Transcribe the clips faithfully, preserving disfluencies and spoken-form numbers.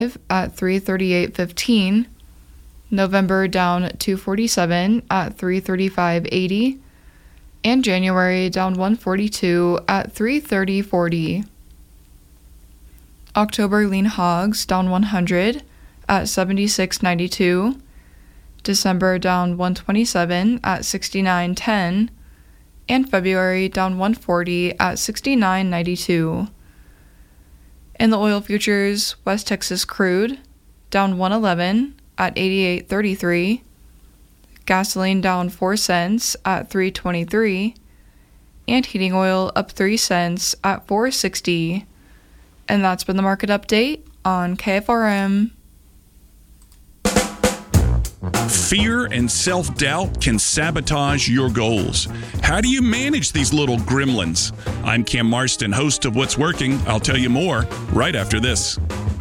at three thirty-eight fifteen. November down two forty-seven at three thirty-five eighty. And January down one forty-two at three thirty forty. October lean hogs down one hundred at seventy-six ninety-two. December down one twenty-seven at sixty-nine ten. And February down one forty at sixty-nine ninety-two. In the oil futures, West Texas crude down one eleven at eighty-eight thirty-three. Gasoline down four cents at three twenty-three. And heating oil up three cents at four sixty. And that's been the market update on K F R M. Fear and self-doubt can sabotage your goals. How do you manage these little gremlins? I'm Cam Marston, host of What's Working. I'll tell you more right after this.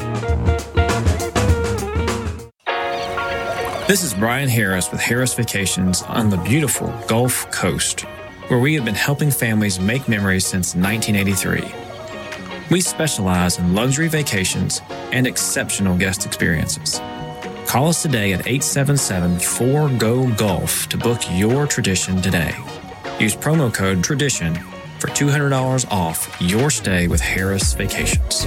This is Brian Harris with Harris Vacations on the beautiful Gulf Coast, where we have been helping families make memories since nineteen eighty-three. We specialize in luxury vacations and exceptional guest experiences. Call us today at eight seven seven, four G O, GULF to book your tradition today. Use promo code TRADITION for two hundred dollars off your stay with Harris Vacations.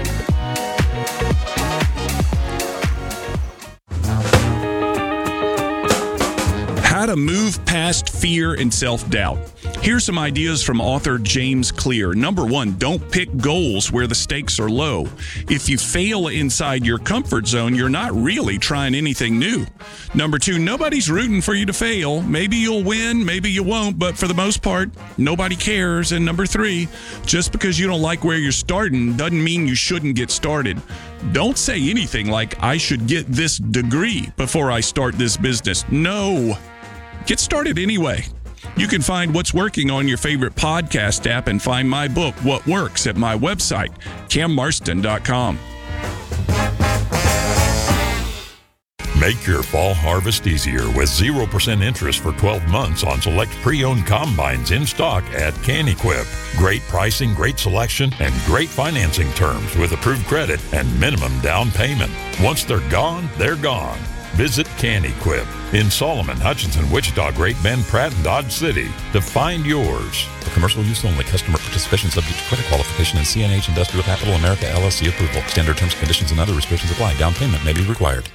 How to move past fear and self-doubt. Here's some ideas from author James Clear. Number one, don't pick goals where the stakes are low. If you fail inside your comfort zone, you're not really trying anything new. Number two, nobody's rooting for you to fail. Maybe you'll win, maybe you won't, but for the most part, nobody cares. And number three, just because you don't like where you're starting doesn't mean you shouldn't get started. Don't say anything like, I should get this degree before I start this business. No. Get started anyway. You can find What's Working on your favorite podcast app and find my book, What Works, at my website, cam marston dot com. Make your fall harvest easier with zero percent interest for twelve months on select pre-owned combines in stock at CanEquip. Great pricing, great selection, and great financing terms with approved credit and minimum down payment. Once they're gone, they're gone. Visit CanEquip in Solomon, Hutchinson, Wichita, Great Bend, Pratt, and Dodge City to find yours. For commercial use only. Customer participation subject to credit qualification and C N H Industrial Capital America L L C approval. Standard terms, conditions, and other restrictions apply. Down payment may be required.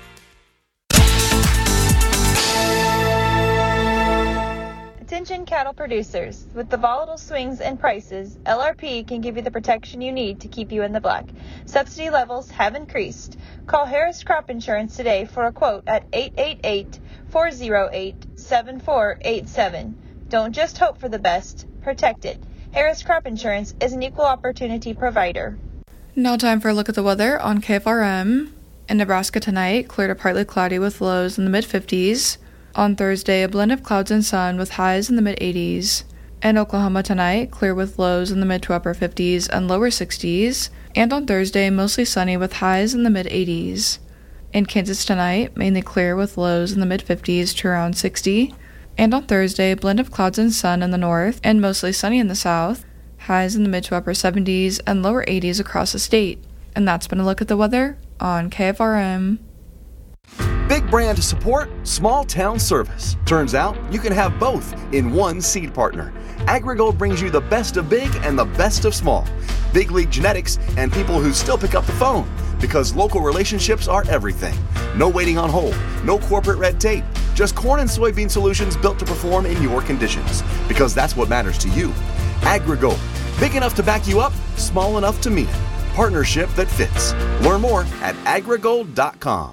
Attention cattle producers. With the volatile swings in prices, L R P can give you the protection you need to keep you in the black. Subsidy levels have increased. Call Harris Crop Insurance today for a quote at eight eight eight, four oh eight, seven four eight seven. Don't just hope for the best, protect it. Harris Crop Insurance is an equal opportunity provider. Now time for a look at the weather on K F R M. In Nebraska tonight, clear to partly cloudy with lows in the mid-fifties. On Thursday, a blend of clouds and sun with highs in the mid-eighties. In Oklahoma tonight, clear with lows in the mid to upper fifties and lower sixties. And on Thursday, mostly sunny with highs in the mid-eighties. In Kansas tonight, mainly clear with lows in the mid-fifties to around sixty. And on Thursday, blend of clouds and sun in the north and mostly sunny in the south. Highs in the mid to upper seventies and lower eighties across the state. And that's been a look at the weather on K F R M. Big brand support, small town service. Turns out you can have both in one seed partner. AgriGold brings you the best of big and the best of small. Big league genetics and people who still pick up the phone, because local relationships are everything. No waiting on hold, no corporate red tape, just corn and soybean solutions built to perform in your conditions, because that's what matters to you. AgriGold, big enough to back you up, small enough to mean it. Partnership that fits. Learn more at agrigold dot com.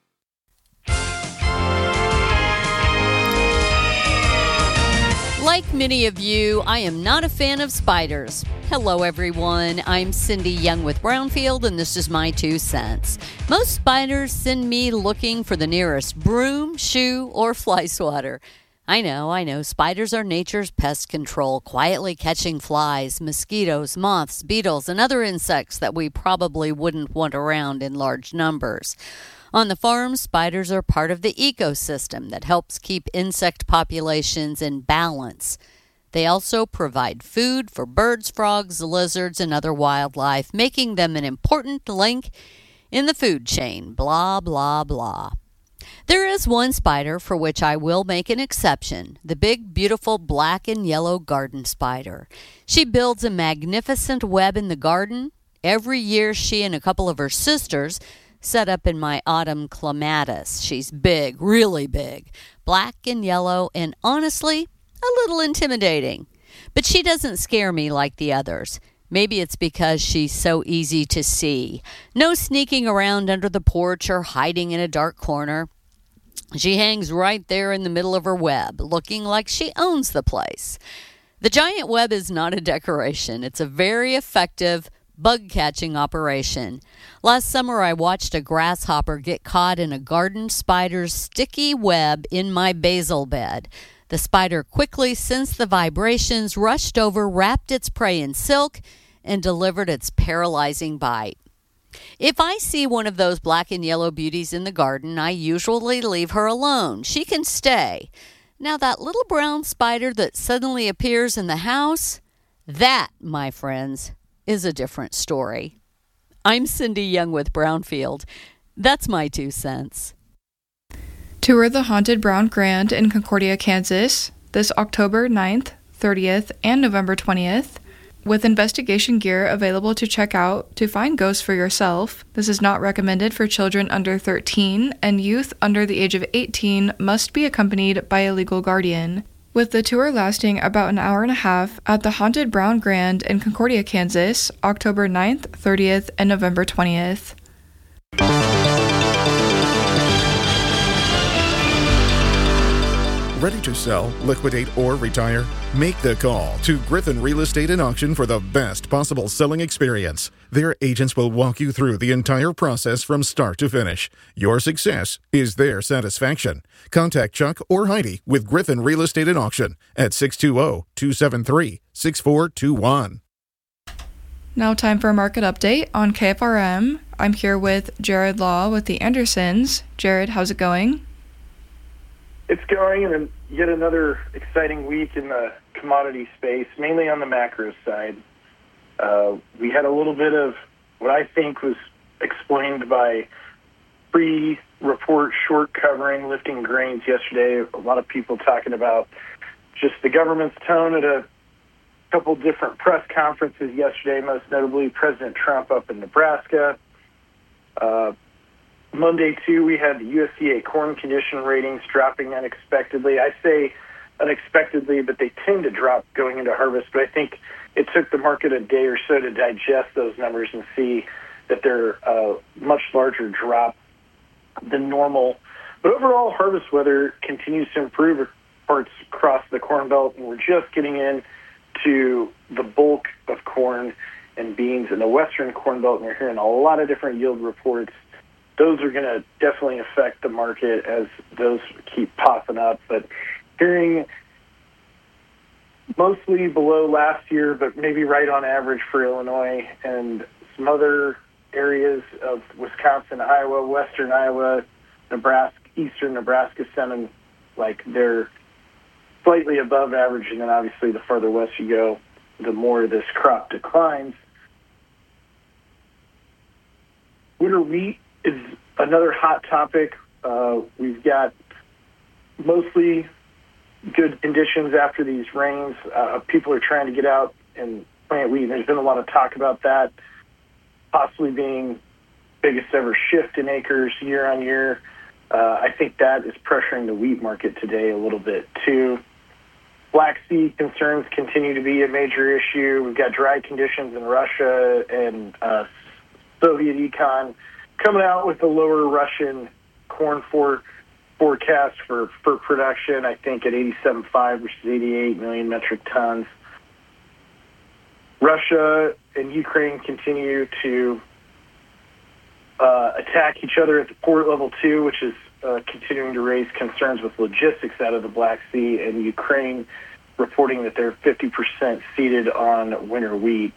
Like many of you, I am not a fan of spiders. Hello, everyone. I'm Cindy Young with Brownfield, and this is my two cents. Most spiders send me looking for the nearest broom, shoe, or fly swatter. I know, I know, spiders are nature's pest control, quietly catching flies, mosquitoes, moths, beetles, and other insects that we probably wouldn't want around in large numbers. On the farm, spiders are part of the ecosystem that helps keep insect populations in balance. They also provide food for birds, frogs, lizards, and other wildlife, making them an important link in the food chain, blah, blah, blah. There is one spider for which I will make an exception, the big, beautiful black and yellow garden spider. She builds a magnificent web in the garden. Every year she and a couple of her sisters set up in my autumn clematis. She's big, really big, black and yellow, and honestly, a little intimidating. But she doesn't scare me like the others. Maybe it's because she's so easy to see. No sneaking around under the porch or hiding in a dark corner. She hangs right there in the middle of her web, looking like she owns the place. The giant web is not a decoration. It's a very effective bug-catching operation. Last summer, I watched a grasshopper get caught in a garden spider's sticky web in my basil bed. The spider quickly sensed the vibrations, rushed over, wrapped its prey in silk, and delivered its paralyzing bite. If I see one of those black and yellow beauties in the garden, I usually leave her alone. She can stay. Now, that little brown spider that suddenly appears in the house, that, my friends, is a different story. I'm Cindy Young with Brownfield. That's my two cents. Tour the Haunted Brown Grand in Concordia, Kansas, this October ninth, thirtieth, and November twentieth. With investigation gear available to check out to find ghosts for yourself. This is not recommended for children under thirteen, and youth under the age of eighteen must be accompanied by a legal guardian. With the tour lasting about an hour and a half at the Haunted Brown Grand in Concordia, Kansas, October ninth, thirtieth, and November twentieth. Ready to sell, liquidate, or retire? Make the call to Griffin Real Estate and Auction for the best possible selling experience. Their agents will walk you through the entire process from start to finish. Your success is their satisfaction. Contact Chuck or Heidi with Griffin Real Estate and Auction at six two zero, two seven three, six four two one. Now time for a market update on K F R M. I'm here with Jared Law with the Andersons. Jared, how's it going? It's going, and yet another exciting week in the commodity space, mainly on the macro side. Uh, we had a little bit of what I think was explained by pre-report short covering, lifting grains yesterday. A lot of people talking about just the government's tone at a couple different press conferences yesterday, most notably President Trump up in Nebraska. Uh, Monday, too, we had the U S D A corn condition ratings dropping unexpectedly. I say unexpectedly, but they tend to drop going into harvest. But I think it took the market a day or so to digest those numbers and see that they're a much larger drop than normal. But overall, harvest weather continues to improve parts across the Corn Belt, and we're just getting in to the bulk of corn and beans in the western Corn Belt, and we're hearing a lot of different yield reports. Those are going to definitely affect the market as those keep popping up. But hearing mostly below last year, but maybe right on average for Illinois and some other areas of Wisconsin, Iowa, western Iowa, Nebraska, eastern Nebraska, sounding like they're slightly above average. And then obviously the farther west you go, the more this crop declines. Winter wheat is another hot topic. Uh, we've got mostly good conditions after these rains. Uh, people are trying to get out and plant wheat. And there's been a lot of talk about that possibly being biggest ever shift in acres year on year. Uh, I think that is pressuring the wheat market today a little bit too. Black Sea concerns continue to be a major issue. We've got dry conditions in Russia and uh, Soviet econ coming out with the lower Russian corn for forecast for, for production, I think at eighty-seven point five versus eighty-eight million metric tons. Russia and Ukraine continue to uh, attack each other at the port level too, which is uh, continuing to raise concerns with logistics out of the Black Sea, and Ukraine reporting that they're fifty percent seeded on winter wheat.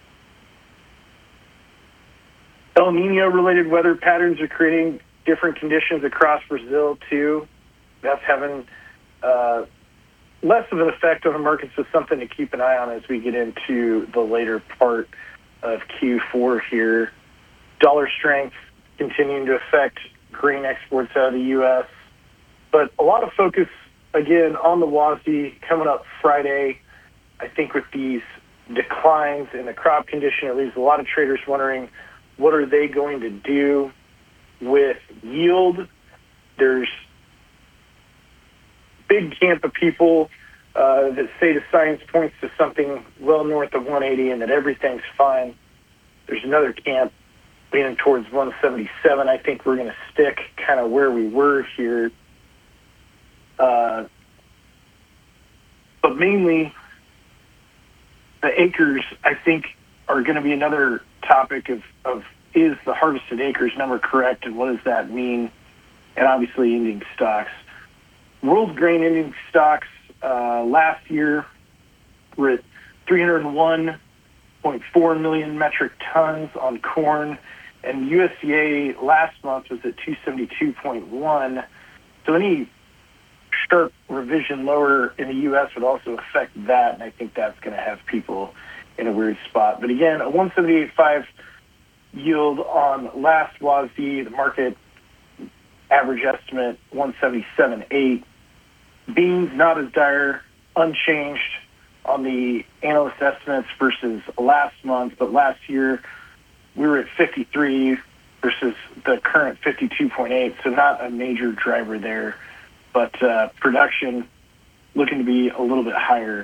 El Nino-related weather patterns are creating different conditions across Brazil, too. That's having uh, less of an effect on the markets, so something to keep an eye on as we get into the later part of Q four here. Dollar strength continuing to affect grain exports out of the U S. But a lot of focus, again, on the W A S D coming up Friday. I think with these declines in the crop condition, it leaves a lot of traders wondering, what are they going to do with yield? There's big camp of people uh, that say the science points to something well north of one eighty and that everything's fine. There's another camp leaning towards one seventy-seven. I think we're going to stick kind of where we were here. Uh, but mainly, the acres, I think, are going to be another topic of, of is the harvested acres number correct, and what does that mean? And obviously ending stocks. World grain ending stocks uh, last year were at three hundred one point four million metric tons on corn, and U S D A last month was at two seventy-two point one. So any sharp revision lower in the U S would also affect that, and I think that's going to have people in a weird spot. But again, a one seventy-eight point five yield on last W A S D, the market average estimate one seventy-seven point eight. Beans not as dire, unchanged on the analyst estimates versus last month, but last year we were at fifty-three versus the current fifty-two point eight, so not a major driver there. But uh, production looking to be a little bit higher.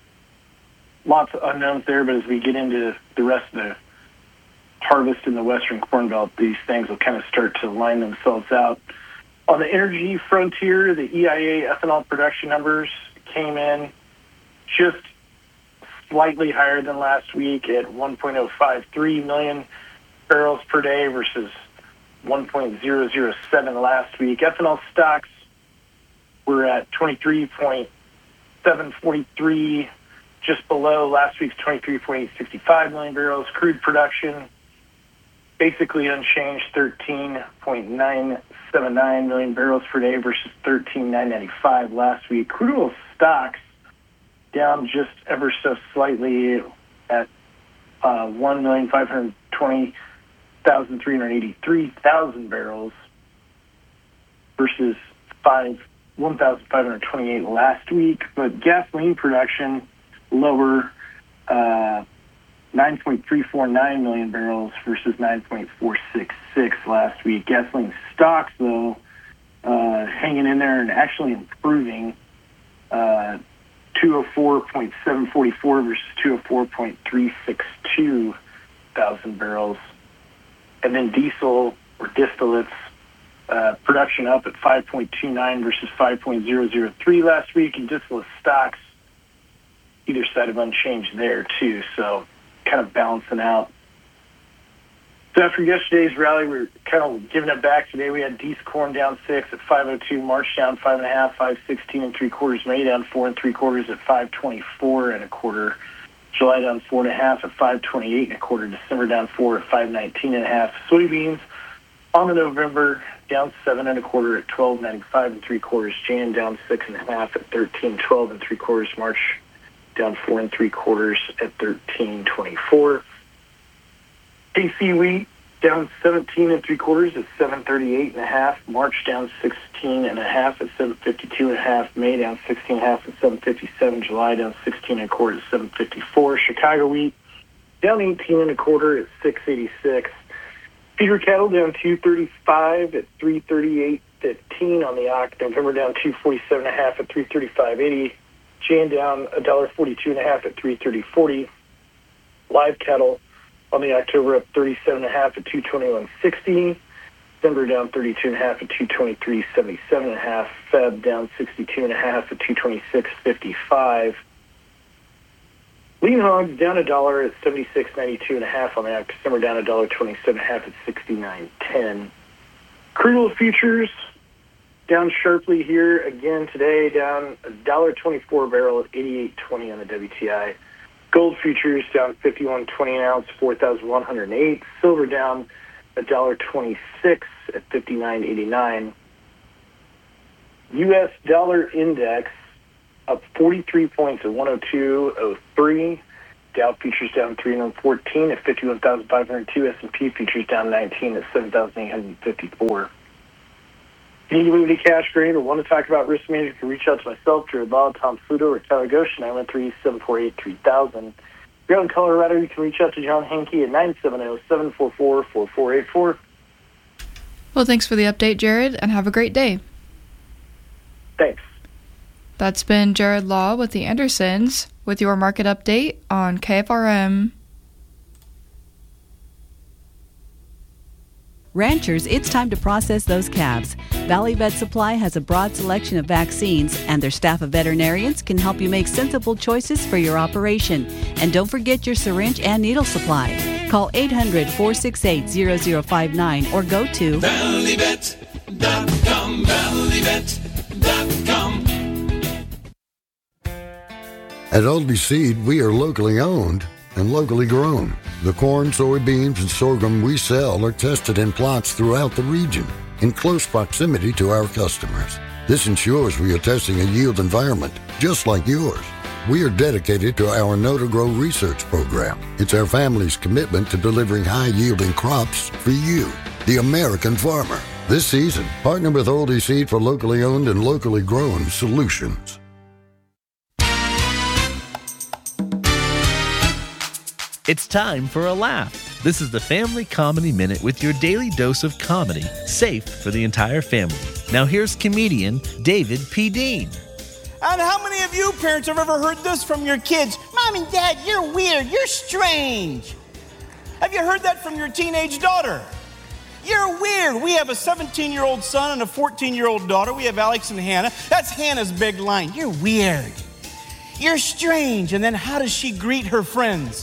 Lots of unknowns there, but as we get into the rest of the harvest in the Western Corn Belt, these things will kind of start to line themselves out. On the energy frontier, the E I A ethanol production numbers came in just slightly higher than last week at one point oh five three million barrels per day versus one point oh oh seven last week. Ethanol stocks were at twenty-three point seven four three, just below last week's twenty-three point eight six five million barrels. Crude production basically unchanged, thirteen point nine seven nine million barrels per day versus thirteen point nine nine five last week. Crude oil stocks down just ever so slightly at uh, one million five hundred twenty thousand three hundred eighty-three thousand barrels versus five one thousand five hundred twenty-eight last week. But gasoline production lower, uh, nine point three four nine million barrels versus nine point four six six last week. Gasoline stocks, though, uh, hanging in there and actually improving. Uh, two oh four point seven four four versus two oh four point three six two thousand barrels. And then diesel or distillates, uh, production up at five point two nine versus five point oh oh three last week, and distillate stocks either side of unchanged there too, so kind of balancing out. So after yesterday's rally, we we're kind of giving it back today. We had Dees corn down six at five oh two, March down five and a half, five sixteen and three quarters, May down four and three quarters at five twenty-four and a quarter, July down four and a half at five twenty-eight and a quarter, December down four at five nineteen and a half. Soybeans on the November down seven and a quarter at twelve ninety-five and three quarters, Jan down six and a half at thirteen twelve and three quarters, March down four and three quarters at thirteen twenty-four. K C wheat down seventeen and three quarters at seven thirty-eight and a half. March down sixteen and a half at seven fifty-two and a half. May down sixteen and a half at seven fifty-seven. July down sixteen and a quarter at seven fifty-four. Chicago wheat down eighteen and a quarter at six eighty-six. Feeder cattle down two thirty-five at three thirty-eight fifteen on the Oct. November down two forty-seven and a half at three thirty-five eighty. Jan down one forty-two and a half at three thirty forty. Live cattle on the October up thirty-seven and a half at two twenty-one sixty. December down thirty-two and a half at two twenty-three seventy-seven and a half. Feb down sixty-two and a half at two twenty-six fifty-five. Lean hogs down a dollar at seventy-six ninety-two and a half on the Oct. December down a dollar twenty-seven and a half at sixty-nine ten. Crude oil futures down sharply here again today, down a dollar twenty-four a barrel at eighty-eight twenty on the W T I. Gold futures down fifty-one twenty an ounce, four thousand one hundred eight. Silver down a dollar twenty-six at fifty-nine eighty-nine. U S dollar index up forty-three points at one oh two oh three. Dow futures down three hundred fourteen at fifty-one thousand five hundred two. S and P futures down nineteen at seven thousand eight hundred fifty-four. If you need to move any cash grain or want to talk about risk management, you can reach out to myself, Jared Law, Tom Fudo, or Tyler Goshen, nine one three, seven four eight, three thousand. If you're out in Colorado, you can reach out to John Hankey at nine seven zero, seven four four, four four eight four. Well, thanks for the update, Jared, and have a great day. Thanks. That's been Jared Law with the Andersons with your market update on K F R M. Ranchers, it's time to process those calves. Valley Vet Supply has a broad selection of vaccines, and their staff of veterinarians can help you make sensible choices for your operation. And don't forget your syringe and needle supply. Call eight hundred, four six eight, zero zero five nine or go to valley vet dot com, valley vet dot com. At Aldi Seed, we are locally owned and locally grown. The corn, soybeans, and sorghum we sell are tested in plots throughout the region in close proximity to our customers. This ensures we are testing a yield environment just like yours. We are dedicated to our Know to Grow research program. It's our family's commitment to delivering high-yielding crops for you, the American farmer. This season, partner with Aldi Seed for locally owned and locally grown solutions. It's time for a laugh. This is the Family Comedy Minute with your daily dose of comedy, safe for the entire family. Now here's comedian David P. Dean. And how many of you parents have ever heard this from your kids? Mom and Dad, you're weird, you're strange. Have you heard that from your teenage daughter? You're weird. We have a seventeen-year-old son and a fourteen-year-old daughter. We have Alex and Hannah. That's Hannah's big line. You're weird. You're strange. And then how does she greet her friends?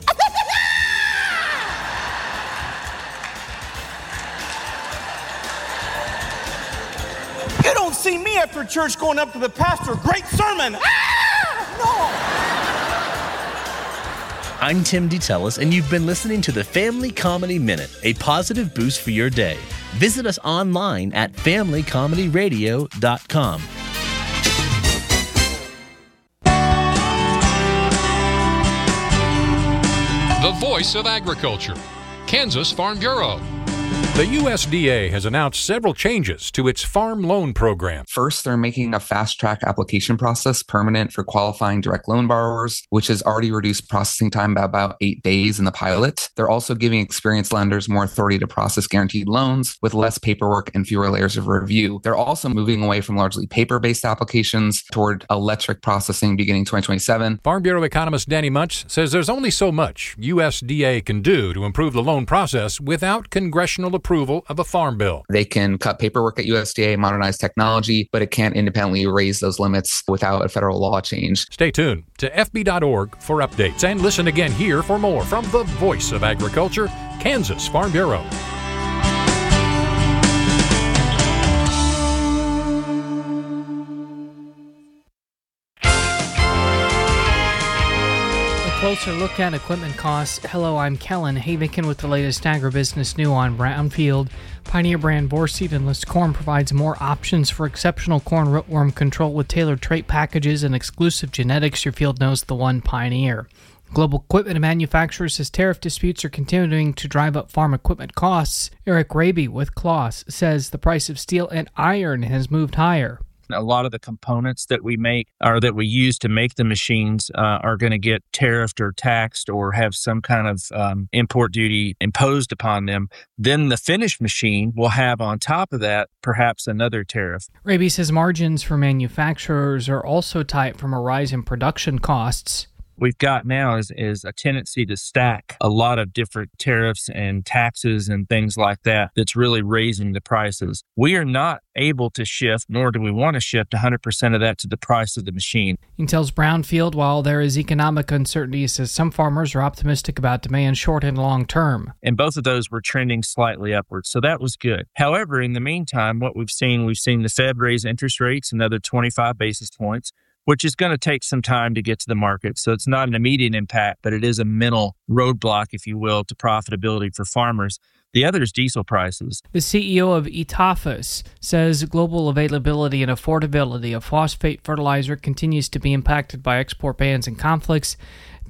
You don't see me after church going up to the pastor, great sermon. Ah! No. I'm Tim DeTellis, and you've been listening to the Family Comedy Minute, a positive boost for your day. Visit us online at family comedy radio dot com. The voice of agriculture, Kansas Farm Bureau. The U S D A has announced several changes to its farm loan program. First, they're making a fast-track application process permanent for qualifying direct loan borrowers, which has already reduced processing time by about eight days in the pilot. They're also giving experienced lenders more authority to process guaranteed loans with less paperwork and fewer layers of review. They're also moving away from largely paper-based applications toward electric processing beginning twenty twenty-seven. Farm Bureau economist Danny Muntz says there's only so much U S D A can do to improve the loan process without congressional approval of a farm bill. They can cut paperwork at U S D A, modernize technology, but it can't independently raise those limits without a federal law change. Stay tuned to F B dot org for updates and listen again here for more from the voice of agriculture, Kansas Farm Bureau. Closer look at equipment costs. Hello, I'm Kellen Havikin with the latest agribusiness news on Brownfield. Pioneer brand Vorseed Enlist Corn provides more options for exceptional corn rootworm control with tailored trait packages and exclusive genetics. Your field knows the one Pioneer. Global equipment manufacturer says tariff disputes are continuing to drive up farm equipment costs. Eric Raby with Kloss says the price of steel and iron has moved higher. A lot of the components that we make or that we use to make the machines uh, are going to get tariffed or taxed or have some kind of um, import duty imposed upon them. Then the finished machine will have on top of that perhaps another tariff. Raby says margins for manufacturers are also tight from a rise in production costs. We've got now is, is a tendency to stack a lot of different tariffs and taxes and things like that that's really raising the prices. We are not able to shift, nor do we want to shift one hundred percent of that to the price of the machine. He tells Brownfield while there is economic uncertainty, he says some farmers are optimistic about demand short and long term. And both of those were trending slightly upwards, so that was good. However, in the meantime, what we've seen, we've seen the Fed raise interest rates another twenty-five basis points, which is going to take some time to get to the market. So it's not an immediate impact, but it is a mental roadblock, if you will, to profitability for farmers. The other is diesel prices. The C E O of Etafos says global availability and affordability of phosphate fertilizer continues to be impacted by export bans and conflicts.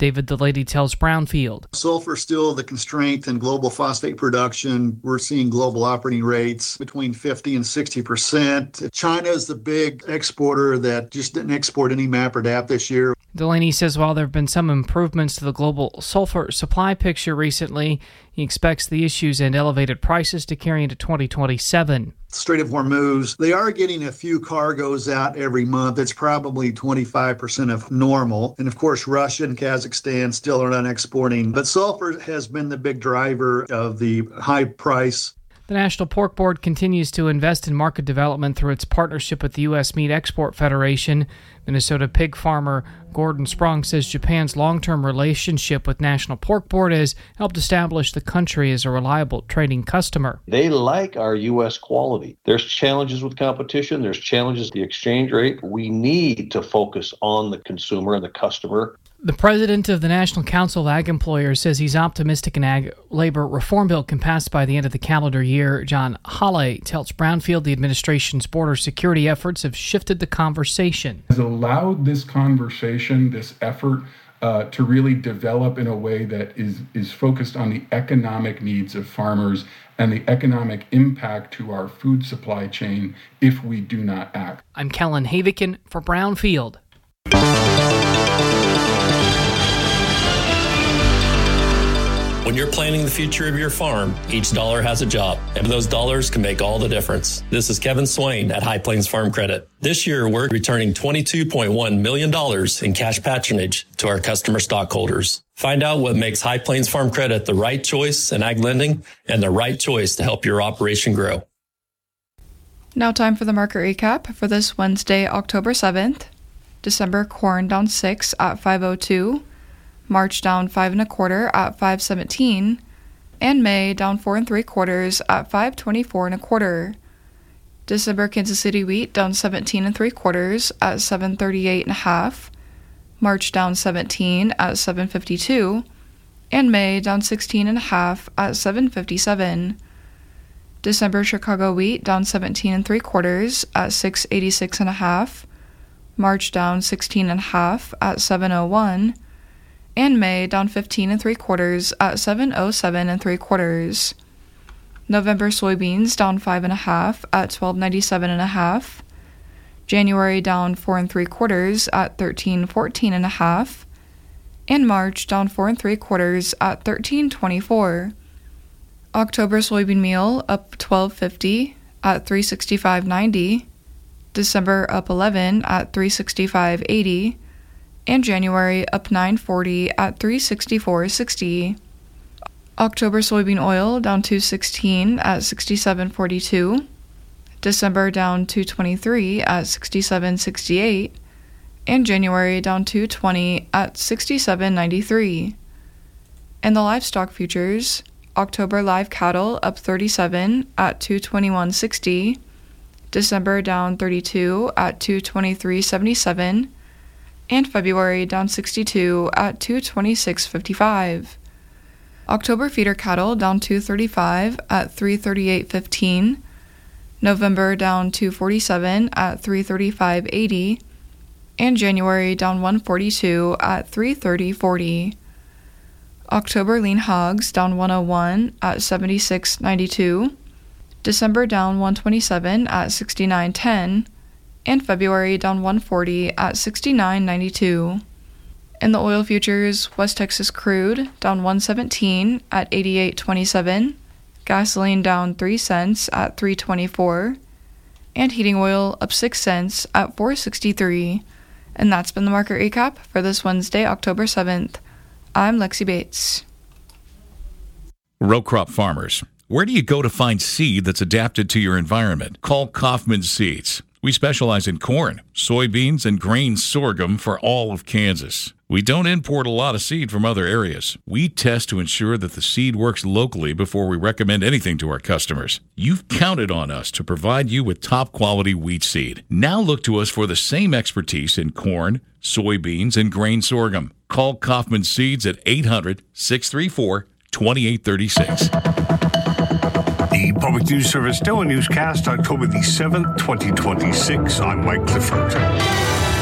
David Delaney tells Brownfield. Sulfur is still the constraint in global phosphate production. We're seeing global operating rates between fifty and sixty percent. China is the big exporter that just didn't export any M A P or D A P this year. Delaney says while there have been some improvements to the global sulfur supply picture recently, he expects the issues and elevated prices to carry into twenty twenty-seven. Strait of Hormuz, they are getting a few cargoes out every month. It's probably twenty-five percent of normal. And of course, Russia and Kazakhstan still are not exporting. But sulfur has been the big driver of the high price. The National Pork Board continues to invest in market development through its partnership with the U S Meat Export Federation. Minnesota pig farmer Gordon Sprong says Japan's long-term relationship with National Pork Board has helped establish the country as a reliable trading customer. They like our U S quality. There's challenges with competition. There's challenges with the exchange rate. We need to focus on the consumer and the customer. The president of the National Council of Ag Employers says he's optimistic an ag labor reform bill can pass by the end of the calendar year. John Holley tells Brownfield the administration's border security efforts have shifted the conversation. Has allowed this conversation, this effort, uh, to really develop in a way that is, is focused on the economic needs of farmers and the economic impact to our food supply chain if we do not act. I'm Kellen Havikin for Brownfield. When you're planning the future of your farm, each dollar has a job, and those dollars can make all the difference. This is Kevin Swain at High Plains Farm Credit. This year, we're returning twenty-two point one million dollars in cash patronage to our customer stockholders. Find out what makes High Plains Farm Credit the right choice in ag lending and the right choice to help your operation grow. Now time for the market recap for this Wednesday, October seventh. December corn down six at five oh two. March down five and a quarter at five seventeen, and May down four and three quarters at five twenty-four and a quarter. December Kansas City wheat down seventeen and three quarters at seven thirty-eight and a half. March down seventeen at seven fifty-two, and May down sixteen and a half at seven fifty-seven. December Chicago wheat down seventeen and three quarters at six eighty-six and a half. March down sixteen and a half at seven oh one. And May down fifteen and three quarters at seven oh seven and three quarters. November soybeans down five and a half at twelve ninety-seven and a half. January down four and three quarters at thirteen fourteen and a half. And March down four and three quarters at thirteen twenty-four. October soybean meal up twelve fifty at three sixty-five ninety. December up eleven at three sixty-five eighty. And January up nine forty at three sixty-four sixty. October soybean oil down two sixteen at sixty-seven forty-two. December down two twenty-three at sixty-seven sixty-eight. And January down two twenty at sixty-seven ninety-three. And the livestock futures, October live cattle up thirty-seven at two twenty-one sixty. December down thirty-two at two twenty-three seventy-seven. And February down sixty-two at two twenty-six fifty-five. October feeder cattle down two thirty-five at three thirty-eight fifteen. November down two forty-seven at three thirty-five eighty. And January down one forty-two at three thirty forty. October lean hogs down one oh one at seventy-six ninety-two. December down one twenty-seven at sixty-nine ten. And February down one forty at sixty-nine ninety-two. In the oil futures, West Texas crude down one seventeen at eighty-eight twenty-seven, gasoline down three cents at three twenty-four, and heating oil up six cents at four sixty-three. And that's been the market recap for this Wednesday, October seventh. I'm Lexi Bates. Row crop farmers, where do you go to find seed that's adapted to your environment? Call Kaufman Seeds. We specialize in corn, soybeans, and grain sorghum for all of Kansas. We don't import a lot of seed from other areas. We test to ensure that the seed works locally before we recommend anything to our customers. You've counted on us to provide you with top-quality wheat seed. Now look to us for the same expertise in corn, soybeans, and grain sorghum. Call Kaufman Seeds at eight hundred, six three four, two eight three six. The Public News Service NOAA Newscast, October the seventh, twenty twenty-six. I'm Mike Clifford.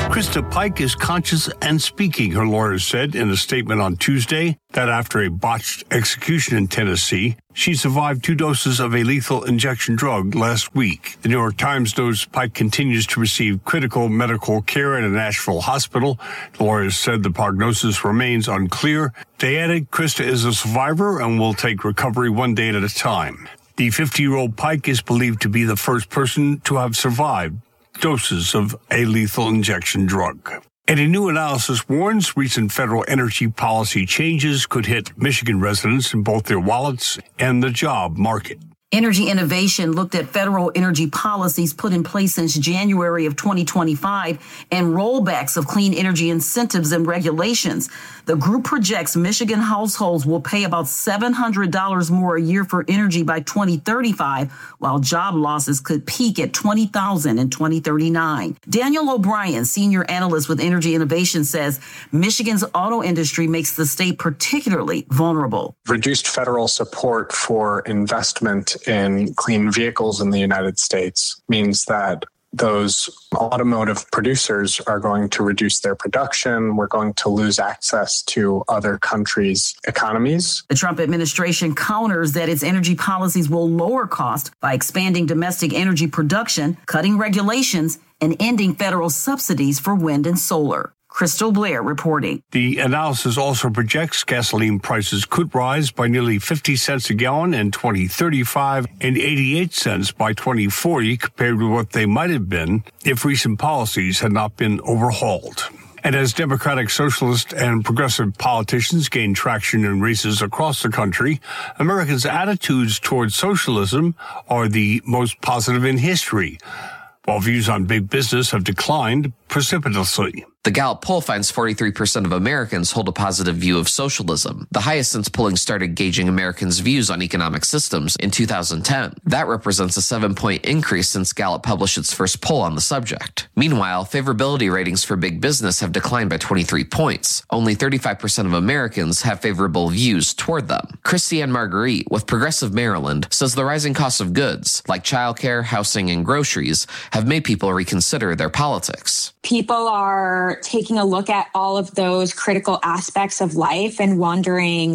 Krista Pike is conscious and speaking, her lawyers said in a statement on Tuesday that after a botched execution in Tennessee, she survived two doses of a lethal injection drug last week. The New York Times notes Pike continues to receive critical medical care at a Nashville hospital. The lawyers said the prognosis remains unclear. They added Krista is a survivor and will take recovery one day at a time. The fifty-year-old Pike is believed to be the first person to have survived doses of a lethal injection drug. And a new analysis warns recent federal energy policy changes could hit Michigan residents in both their wallets and the job market. Energy Innovation looked at federal energy policies put in place since January of twenty twenty-five and rollbacks of clean energy incentives and regulations. The group projects Michigan households will pay about seven hundred dollars more a year for energy by twenty thirty-five, while job losses could peak at twenty thousand in twenty thirty-nine. Daniel O'Brien, senior analyst with Energy Innovation, says Michigan's auto industry makes the state particularly vulnerable. Reduced federal support for investment in clean vehicles in the United States means that those automotive producers are going to reduce their production. We're going to lose access to other countries' economies. The Trump administration counters that its energy policies will lower costs by expanding domestic energy production, cutting regulations, and ending federal subsidies for wind and solar. Crystal Blair reporting. The analysis also projects gasoline prices could rise by nearly fifty cents a gallon in twenty thirty-five and eighty-eight cents by twenty forty compared with what they might have been if recent policies had not been overhauled. And as Democratic, Socialist, and progressive politicians gain traction in races across the country, Americans' attitudes towards socialism are the most positive in history, while views on big business have declined precipitously. The Gallup poll finds forty-three percent of Americans hold a positive view of socialism, the highest since polling started gauging Americans' views on economic systems in two thousand ten. That represents a seven-point increase since Gallup published its first poll on the subject. Meanwhile, favorability ratings for big business have declined by twenty-three points. Only thirty-five percent of Americans have favorable views toward them. Christiane Marguerite with Progressive Maryland says the rising costs of goods, like childcare, housing, and groceries, have made people reconsider their politics. People are taking a look at all of those critical aspects of life and wondering,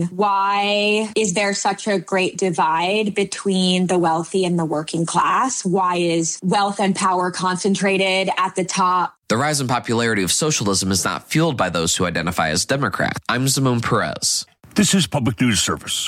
why is there such a great divide between the wealthy and the working class? Why is wealth and power concentrated at the top? The rise in popularity of socialism is not fueled by those who identify as Democrats. I'm Simone Perez. This is Public News Service.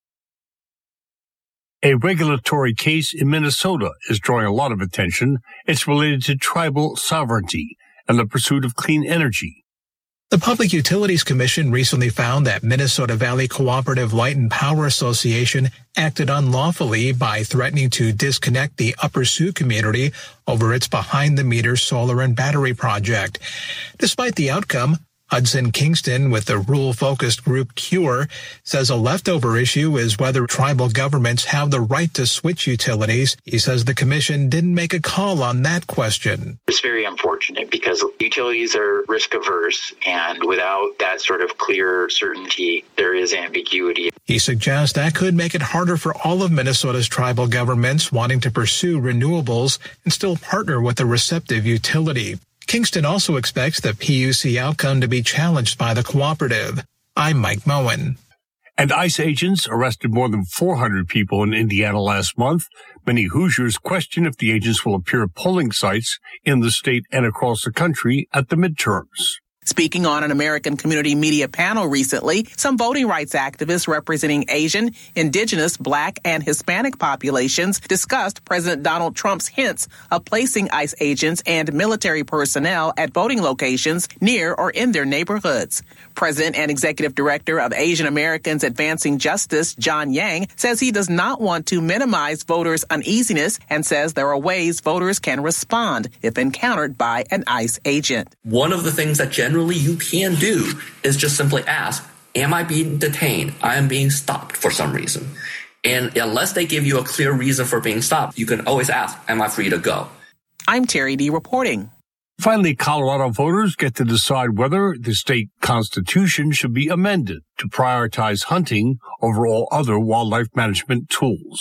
A regulatory case in Minnesota is drawing a lot of attention. It's related to tribal sovereignty and the pursuit of clean energy. The Public Utilities Commission recently found that Minnesota Valley Cooperative Light and Power Association acted unlawfully by threatening to disconnect the Upper Sioux community over its behind-the-meter solar and battery project. Despite the outcome, Hudson Kingston with the rural-focused group CURE says a leftover issue is whether tribal governments have the right to switch utilities. He says the commission didn't make a call on that question. It's very unfortunate because utilities are risk-averse, and without that sort of clear certainty, there is ambiguity. He suggests that could make it harder for all of Minnesota's tribal governments wanting to pursue renewables and still partner with a receptive utility. Kingston also expects the P U C outcome to be challenged by the cooperative. I'm Mike Moen. And ICE agents arrested more than four hundred people in Indiana last month. Many Hoosiers question if the agents will appear at polling sites in the state and across the country at the midterms. Speaking on an American Community Media panel recently, some voting rights activists representing Asian, Indigenous, Black, and Hispanic populations discussed President Donald Trump's hints of placing ICE agents and military personnel at voting locations near or in their neighborhoods. President and Executive Director of Asian Americans Advancing Justice, John Yang, says he does not want to minimize voters' uneasiness and says there are ways voters can respond if encountered by an ICE agent. One of the things that generally you can do is just simply ask, am I being detained? I am being stopped for some reason. And unless they give you a clear reason for being stopped, you can always ask, am I free to go? I'm Terry D. reporting. Finally, Colorado voters get to decide whether the state constitution should be amended to prioritize hunting over all other wildlife management tools.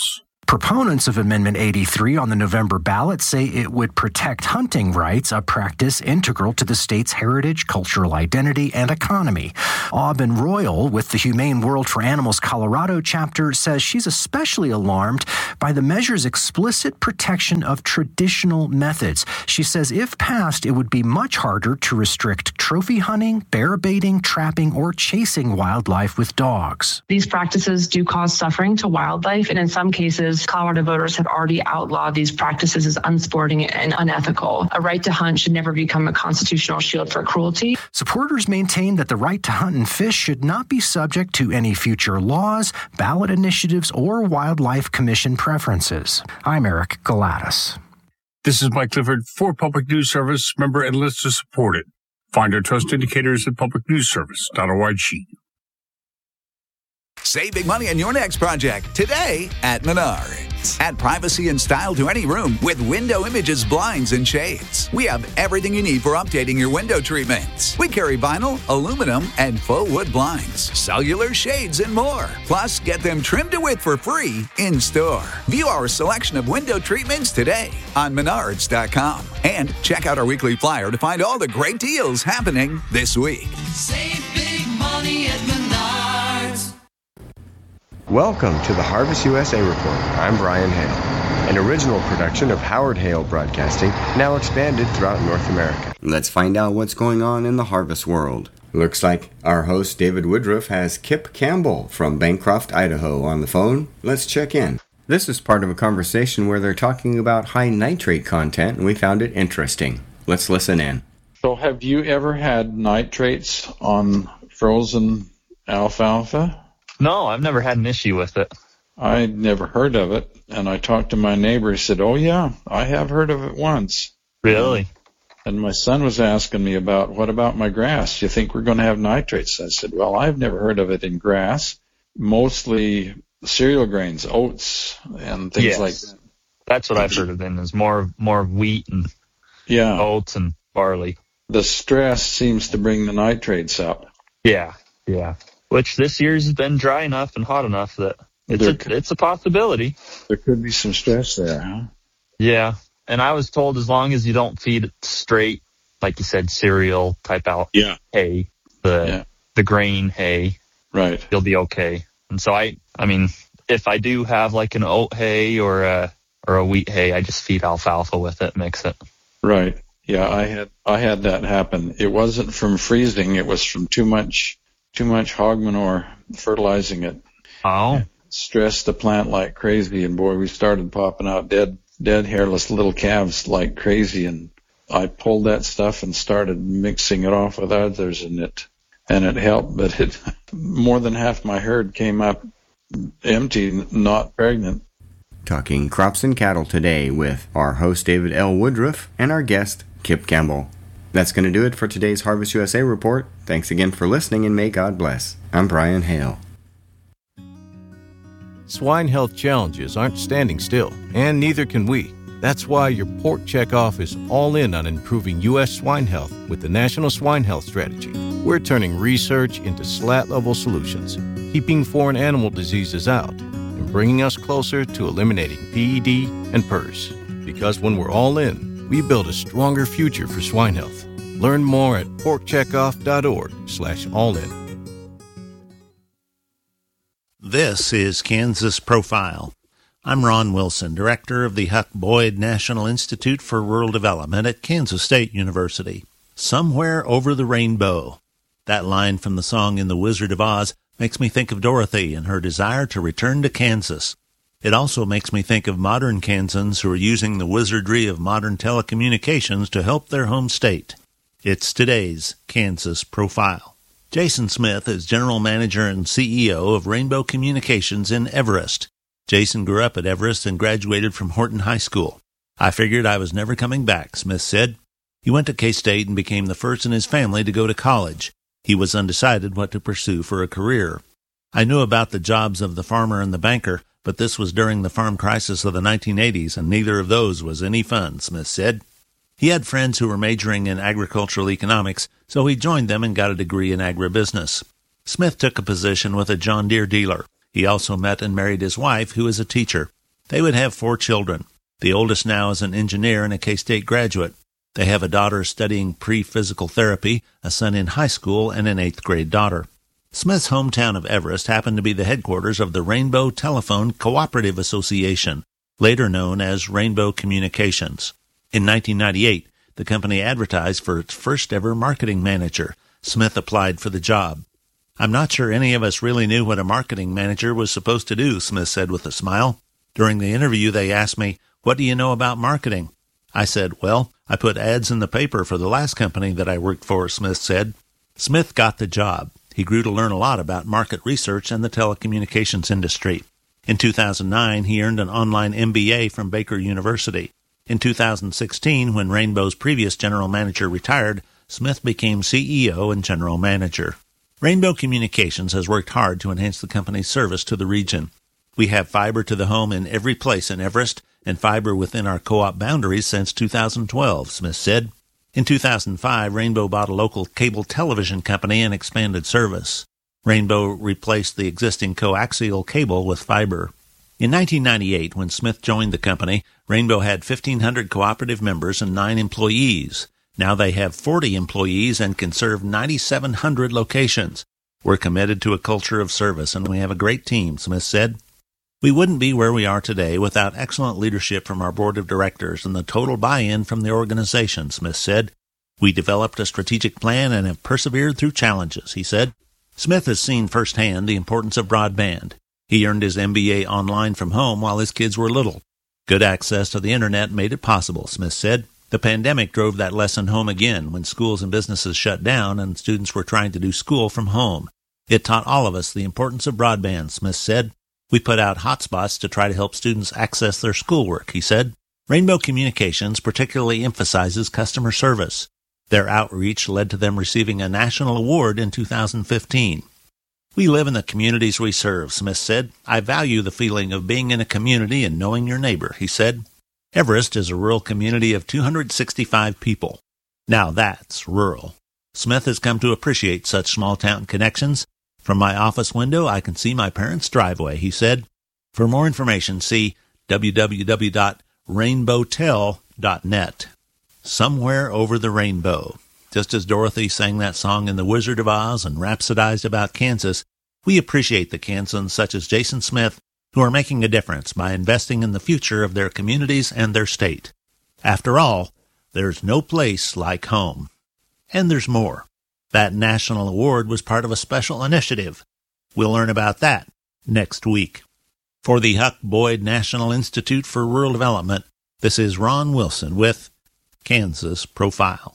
Proponents of Amendment eighty-three on the November ballot say it would protect hunting rights, a practice integral to the state's heritage, cultural identity, and economy. Aubin Royal with the Humane World for Animals Colorado chapter says she's especially alarmed by the measure's explicit protection of traditional methods. She says if passed, it would be much harder to restrict trophy hunting, bear baiting, trapping, or chasing wildlife with dogs. These practices do cause suffering to wildlife, and in some cases, Colorado voters have already outlawed these practices as unsporting and unethical. A right to hunt should never become a constitutional shield for cruelty. Supporters maintain that the right to hunt and fish should not be subject to any future laws, ballot initiatives, or Wildlife Commission preferences. I'm Eric Galatis. This is Mike Clifford for Public News Service. Member and listener supported. Find our trust indicators at public news service dot org. Save big money on your next project today at Menards. Add privacy and style to any room with Window Images blinds and shades. We have everything you need for updating your window treatments. We carry vinyl, aluminum, and faux wood blinds, cellular shades, and more. Plus, get them trimmed to width for free in store. View our selection of window treatments today on menards dot com. And check out our weekly flyer to find all the great deals happening this week. Save big money at Menards. Welcome to the Harvest U S A Report. I'm Brian Hale, an original production of Howard Hale Broadcasting, now expanded throughout North America. Let's find out what's going on in the harvest world. Looks like our host David Woodruff has Kip Campbell from Bancroft, Idaho on the phone. Let's check in. This is part of a conversation where they're talking about high nitrate content, and we found it interesting. Let's listen in. So have you ever had nitrates on frozen alfalfa? No, I've never had an issue with it. I'd never heard of it, and I talked to my neighbor. He said, oh, yeah, I have heard of it once. Really? And my son was asking me about, what about my grass? Do you think we're going to have nitrates? I said, well, I've never heard of it in grass. Mostly cereal grains, oats, and things yes. like that. That's what I've heard of it, is more, more wheat and yeah. oats and barley. The stress seems to bring the nitrates up. Yeah, yeah. Which this year's been dry enough and hot enough that it's a, could, it's a possibility. There could be some stress there, huh? Yeah. And I was told as long as you don't feed it straight, like you said, cereal type out yeah. hay, the yeah. the grain hay, right, you'll be okay. And so I, I mean, if I do have like an oat hay or a or a wheat hay, I just feed alfalfa with it, mix it. Right. Yeah, I had I had that happen. It wasn't from freezing; it was from too much. Too much hog manure fertilizing it. Oh. Stressed the plant like crazy, and boy, we started popping out dead, dead hairless little calves like crazy. And I pulled that stuff and started mixing it off with others, and it, and it helped. But it, more than half my herd came up empty, not pregnant. Talking crops and cattle today with our host David L. Woodruff and our guest Kip Campbell. That's going to do it for today's Harvest U S A Report. Thanks again for listening, and may God bless. I'm Brian Hale. Swine health challenges aren't standing still, and neither can we. That's why your Pork Checkoff is all in on improving U S swine health with the National Swine Health Strategy. We're turning research into slat-level solutions, keeping foreign animal diseases out, and bringing us closer to eliminating P E D and P R S. Because when we're all in, we build a stronger future for swine health. Learn more at pork checkoff dot org slash all in. This is Kansas Profile. I'm Ron Wilson, director of the Huck Boyd National Institute for Rural Development at Kansas State University. Somewhere over the rainbow. That line from the song In the Wizard of Oz makes me think of Dorothy and her desire to return to Kansas. It also makes me think of modern Kansans who are using the wizardry of modern telecommunications to help their home state. It's today's Kansas Profile. Jason Smith is General Manager and C E O of Rainbow Communications in Everest. Jason grew up at Everest and graduated from Horton High School. I figured I was never coming back, Smith said. He went to K-State and became the first in his family to go to college. He was undecided what to pursue for a career. I knew about the jobs of the farmer and the banker, but this was during the farm crisis of the nineteen eighties, and neither of those was any fun, Smith said. He had friends who were majoring in agricultural economics, so he joined them and got a degree in agribusiness. Smith took a position with a John Deere dealer. He also met and married his wife, who is a teacher. They would have four children. The oldest now is an engineer and a K-State graduate. They have a daughter studying pre-physical therapy, a son in high school, and an eighth grade daughter. Smith's hometown of Everest happened to be the headquarters of the Rainbow Telephone Cooperative Association, later known as Rainbow Communications. In nineteen ninety-eight, the company advertised for its first-ever marketing manager. Smith applied for the job. "I'm not sure any of us really knew what a marketing manager was supposed to do," Smith said with a smile. "During the interview, they asked me, 'What do you know about marketing?' I said, 'Well, I put ads in the paper for the last company that I worked for,' Smith said." Smith got the job. He grew to learn a lot about market research and the telecommunications industry. In two thousand nine, he earned an online M B A from Baker University. In two thousand sixteen, when Rainbow's previous general manager retired, Smith became C E O and general manager. Rainbow Communications has worked hard to enhance the company's service to the region. "We have fiber to the home in every place in Everest and fiber within our co-op boundaries since two thousand twelve, Smith said. In two thousand five, Rainbow bought a local cable television company and expanded service. Rainbow replaced the existing coaxial cable with fiber. In nineteen ninety-eight, when Smith joined the company, Rainbow had fifteen hundred cooperative members and nine employees. Now they have forty employees and can serve nine thousand seven hundred locations. "We're committed to a culture of service, and we have a great team," Smith said. "We wouldn't be where we are today without excellent leadership from our board of directors and the total buy-in from the organization," Smith said. "We developed a strategic plan and have persevered through challenges," he said. Smith has seen firsthand the importance of broadband. He earned his M B A online from home while his kids were little. "Good access to the internet made it possible," Smith said. "The pandemic drove that lesson home again when schools and businesses shut down and students were trying to do school from home. It taught all of us the importance of broadband," Smith said. "We put out hotspots to try to help students access their schoolwork," he said. Rainbow Communications particularly emphasizes customer service. Their outreach led to them receiving a national award in two thousand fifteen. "We live in the communities we serve," Smith said. "I value the feeling of being in a community and knowing your neighbor," he said. Everest is a rural community of two hundred sixty-five people. Now that's rural. Smith has come to appreciate such small-town connections. "From my office window, I can see my parents' driveway," he said. For more information, see w w w dot rainbow tel dot net. Somewhere over the rainbow. Just as Dorothy sang that song in The Wizard of Oz and rhapsodized about Kansas, we appreciate the Kansans such as Jason Smith who are making a difference by investing in the future of their communities and their state. After all, there's no place like home. And there's more. That national award was part of a special initiative. We'll learn about that next week. For the Huck Boyd National Institute for Rural Development, this is Ron Wilson with Kansas Profile.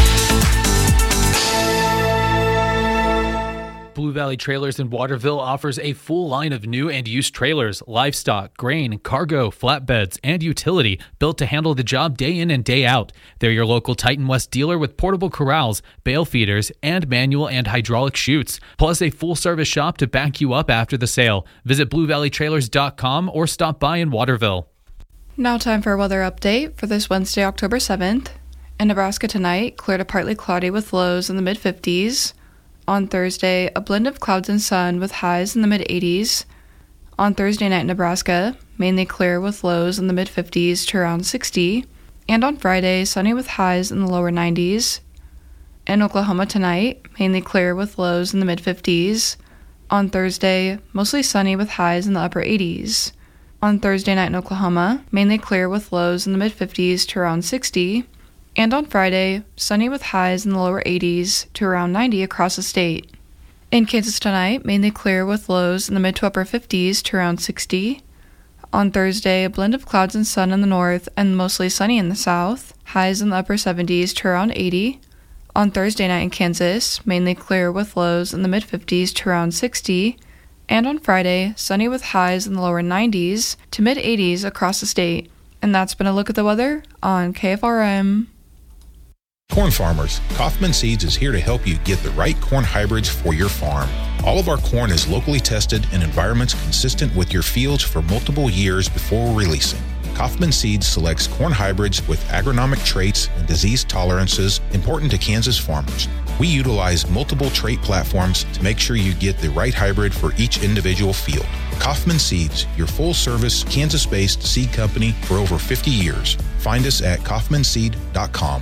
Blue Valley Trailers in Waterville offers a full line of new and used trailers, livestock, grain, cargo, flatbeds, and utility built to handle the job day in and day out. They're your local Titan West dealer with portable corrals, bale feeders, and manual and hydraulic chutes, plus a full-service shop to back you up after the sale. Visit blue valley trailers dot com or stop by in Waterville. Now time for a weather update for this Wednesday, October seventh. In Nebraska tonight, clear to partly cloudy with lows in the mid fifties. On Thursday, a blend of clouds and sun with highs in the mid eighties. On Thursday night in Nebraska, mainly clear with lows in the mid fifties to around sixty. And on Friday, sunny with highs in the lower nineties. In Oklahoma tonight, mainly clear with lows in the mid fifties. On Thursday, mostly sunny with highs in the upper eighties. On Thursday night in Oklahoma, mainly clear with lows in the mid fifties to around sixty. And on Friday, sunny with highs in the lower eighties to around ninety across the state. In Kansas tonight, mainly clear with lows in the mid to upper fifties to around sixty. On Thursday, a blend of clouds and sun in the north and mostly sunny in the south, highs in the upper seventies to around eighty. On Thursday night in Kansas, mainly clear with lows in the mid fifties to around sixty. And on Friday, sunny with highs in the lower nineties to mid eighties across the state. And that's been a look at the weather on K F R M. Corn farmers, Kaufman Seeds is here to help you get the right corn hybrids for your farm. All of our corn is locally tested in environments consistent with your fields for multiple years before releasing. Kaufman Seeds selects corn hybrids with agronomic traits and disease tolerances important to Kansas farmers. We utilize multiple trait platforms to make sure you get the right hybrid for each individual field. Kaufman Seeds, your full-service, Kansas-based seed company for over fifty years. Find us at kaufman seed dot com.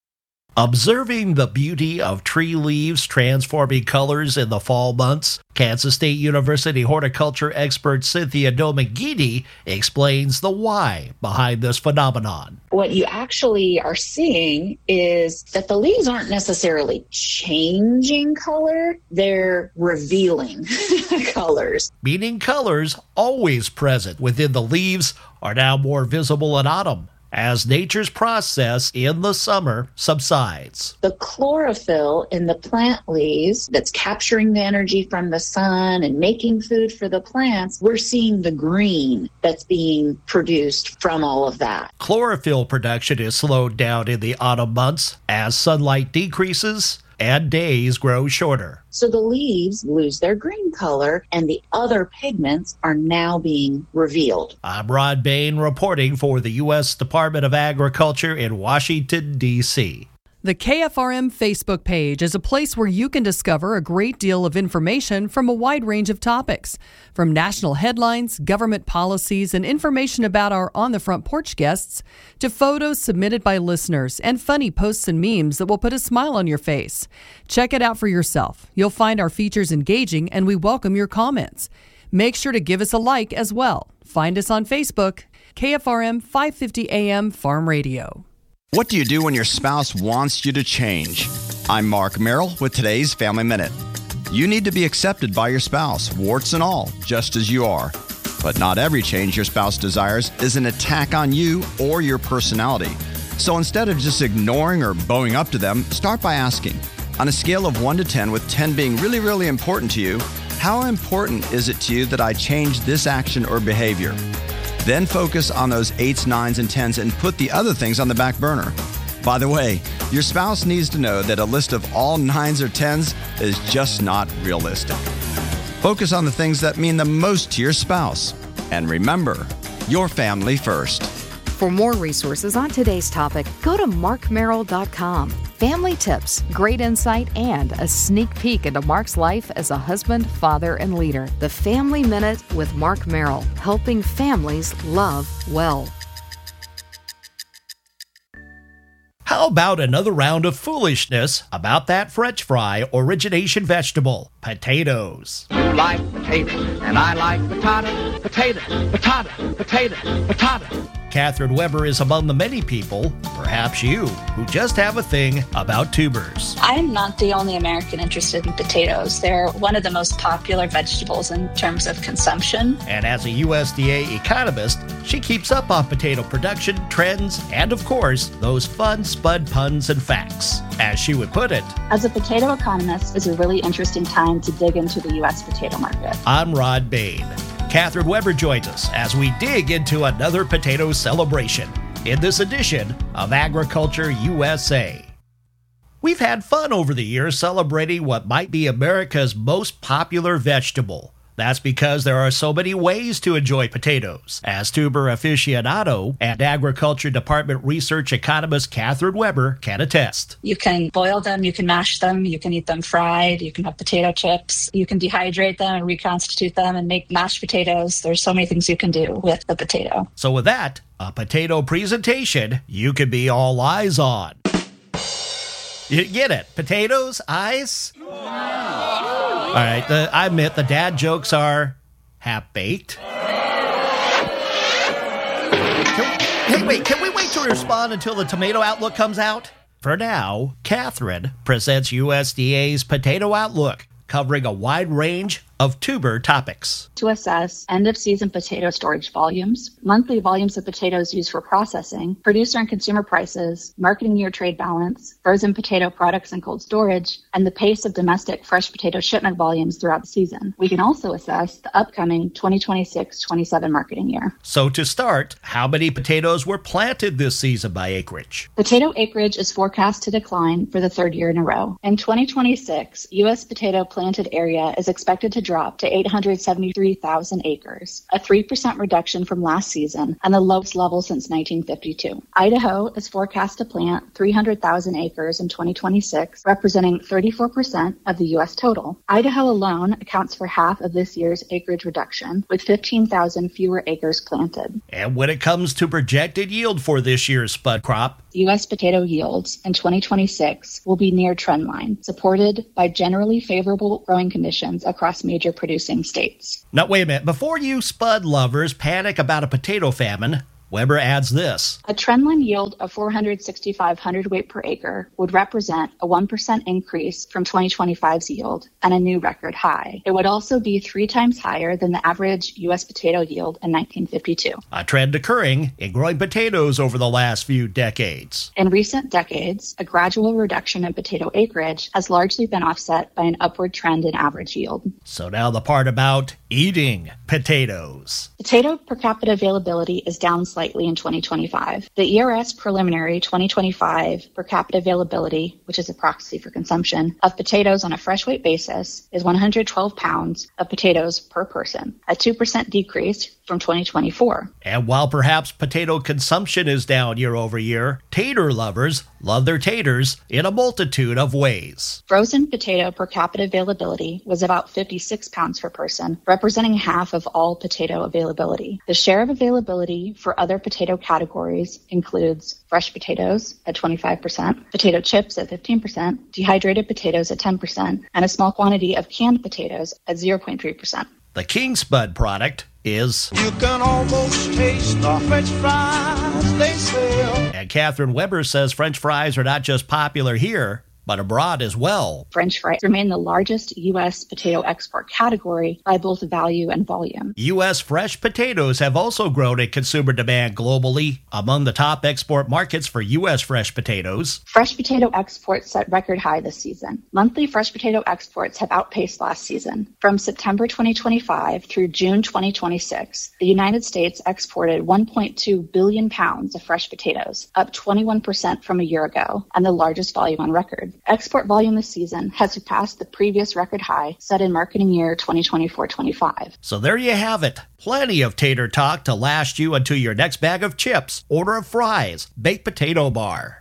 Observing the beauty of tree leaves transforming colors in the fall months, Kansas State University horticulture expert Cynthia Domangini explains the why behind this phenomenon. What you actually are seeing is that the leaves aren't necessarily changing color, they're revealing colors. Meaning colors always present within the leaves are now more visible in autumn, as nature's process in the summer subsides. The chlorophyll in the plant leaves that's capturing the energy from the sun and making food for the plants, we're seeing the green that's being produced from all of that. Chlorophyll production is slowed down in the autumn months as sunlight decreases and days grow shorter. So the leaves lose their green color and the other pigments are now being revealed. I'm Rod Bain reporting for the U S Department of Agriculture in Washington, D C The K F R M Facebook page is a place where you can discover a great deal of information from a wide range of topics, from national headlines, government policies, and information about our On the Front Porch guests, to photos submitted by listeners and funny posts and memes that will put a smile on your face. Check it out for yourself. You'll find our features engaging, and we welcome your comments. Make sure to give us a like as well. Find us on Facebook, K F R M five fifty A M Farm Radio. What do you do when your spouse wants you to change? I'm Mark Merrill with today's Family Minute. You need to be accepted by your spouse, warts and all, just as you are. But not every change your spouse desires is an attack on you or your personality. So instead of just ignoring or bowing up to them, start by asking, on a scale of one to ten, with ten being really, really important to you, how important is it to you that I change this action or behavior? Then focus on those eights, nines, and tens and put the other things on the back burner. By the way, your spouse needs to know that a list of all nines or tens is just not realistic. Focus on the things that mean the most to your spouse. And remember, your family first. For more resources on today's topic, go to mark merrill dot com. Family tips, great insight, and a sneak peek into Mark's life as a husband, father, and leader. The Family Minute with Mark Merrill, helping families love well. How about another round of foolishness about that French fry origination vegetable, potatoes? You like potatoes, and I like potato, potato, potato, potato, potato. Catherine Weber is among the many people, perhaps you, who just have a thing about tubers. I'm not the only American interested in potatoes. They're one of the most popular vegetables in terms of consumption. And as a U S D A economist, she keeps up on potato production, trends, and of course, those fun spud puns and facts. As she would put it, as a potato economist, it's a really interesting time to dig into the U S potato market. I'm Rod Bain. Catherine Weber joins us as we dig into another potato celebration in this edition of Agriculture U S A. We've had fun over the years celebrating what might be America's most popular vegetable. That's because there are so many ways to enjoy potatoes, as tuber aficionado and Agriculture Department research economist Catherine Weber can attest. You can boil them, you can mash them, you can eat them fried, you can have potato chips, you can dehydrate them and reconstitute them and make mashed potatoes. There's so many things you can do with the potato. So with that, a potato presentation you could be all eyes on. You get it? Potatoes, eyes? All right, the, I admit the dad jokes are half-baked. Can, hey, wait, can we wait to respond until the tomato outlook comes out? For now, Catherine presents U S D A's Potato Outlook, covering a wide range of tuber topics. To assess end-of-season potato storage volumes, monthly volumes of potatoes used for processing, producer and consumer prices, marketing year trade balance, frozen potato products and cold storage, and the pace of domestic fresh potato shipment volumes throughout the season. We can also assess the upcoming twenty twenty-six twenty-seven marketing year. So to start, how many potatoes were planted this season by acreage? Potato acreage is forecast to decline for the third year in a row. In twenty twenty-six, U S potato planted area is expected to drop to eight hundred seventy-three thousand acres, a three percent reduction from last season and the lowest level since nineteen fifty-two. Idaho is forecast to plant three hundred thousand acres in twenty twenty-six, representing thirty-four percent of the U S total. Idaho alone accounts for half of this year's acreage reduction, with fifteen thousand fewer acres planted. And when it comes to projected yield for this year's spud crop, U S potato yields in twenty twenty-six will be near trendline, supported by generally favorable growing conditions across major producing states. Now, wait a minute. Before you spud lovers panic about a potato famine, Weber adds this. A trendline yield of four hundred sixty-five hundredweight per acre would represent a one percent increase from twenty twenty-five's yield and a new record high. It would also be three times higher than the average U S potato yield in nineteen fifty-two. A trend occurring in growing potatoes over the last few decades. In recent decades, a gradual reduction in potato acreage has largely been offset by an upward trend in average yield. So now the part about eating potatoes. Potato per capita availability is down slightly in twenty twenty-five. The E R S preliminary twenty twenty-five per capita availability, which is a proxy for consumption, of potatoes on a fresh weight basis is one hundred twelve pounds of potatoes per person, a two percent decrease from twenty twenty-four. And while perhaps potato consumption is down year over year, tater lovers love their taters in a multitude of ways. Frozen potato per capita availability was about fifty-six pounds per person, representing half of all potato availability. The share of availability for other potato categories includes fresh potatoes at twenty-five percent, potato chips at fifteen percent, dehydrated potatoes at ten percent, and a small quantity of canned potatoes at zero point three percent. The King Spud product is... You can almost taste the French fries they sell. And Catherine Weber says French fries are not just popular here, but abroad as well. French fries remain the largest U S potato export category by both value and volume. U S fresh potatoes have also grown in consumer demand globally. Among the top export markets for U S fresh potatoes, fresh potato exports set record high this season. Monthly fresh potato exports have outpaced last season. From September twenty twenty-five through June twenty twenty-six, the United States exported one point two billion pounds of fresh potatoes, up twenty-one percent from a year ago, and the largest volume on record. Export volume this season has surpassed the previous record high set in marketing year twenty twenty-four twenty-five. So there you have it. Plenty of tater talk to last you until your next bag of chips, order of fries, baked potato bar.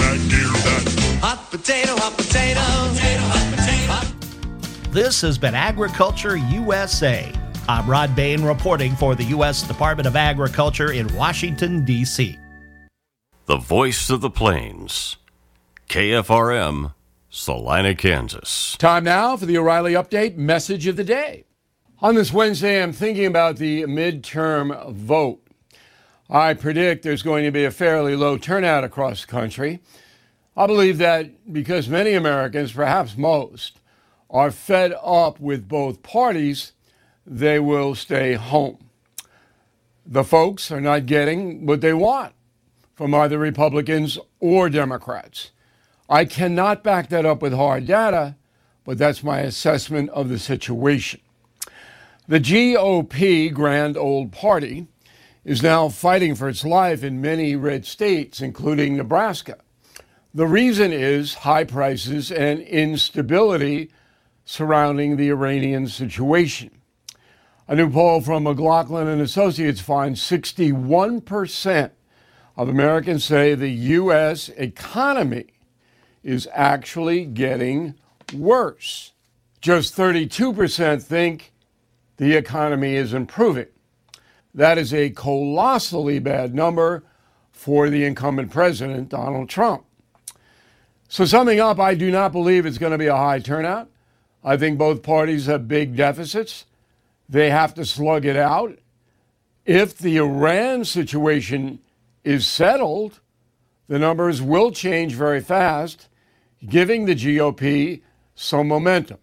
Hot potato, hot potato, hot potato, hot potato. This has been Agriculture U S A. I'm Rod Bain reporting for the U S Department of Agriculture in Washington, D C The voice of the plains. K F R M, Salina, Kansas. Time now for the O'Reilly Update Message of the Day. On this Wednesday, I'm thinking about the midterm vote. I predict there's going to be a fairly low turnout across the country. I believe that because many Americans, perhaps most, are fed up with both parties, they will stay home. The folks are not getting what they want from either Republicans or Democrats. I cannot back that up with hard data, but that's my assessment of the situation. The G O P, Grand Old Party, is now fighting for its life in many red states, including Nebraska. The reason is high prices and instability surrounding the Iranian situation. A new poll from McLaughlin and Associates finds sixty-one percent of Americans say the U S economy is actually getting worse. Just thirty-two percent think the economy is improving. That is a colossally bad number for the incumbent president, Donald Trump. So summing up, I do not believe it's going to be a high turnout. I think both parties have big deficits. They have to slug it out. If the Iran situation is settled, the numbers will change very fast, giving the G O P some momentum.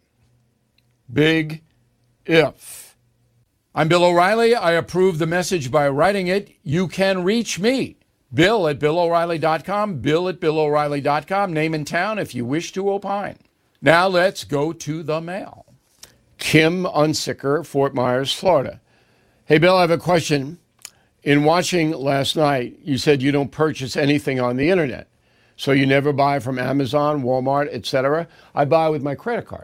Big if. I'm Bill O'Reilly. I approve the message by writing it. You can reach me, Bill at Bill O'Reilly dot com, Bill at Bill O'Reilly dot com, name and town if you wish to opine. Now let's go to the mail. Kim Unsicker, Fort Myers, Florida. Hey, Bill, I have a question. In watching last night, you said you don't purchase anything on the internet. So you never buy from Amazon, Walmart, et cetera. I buy with my credit card.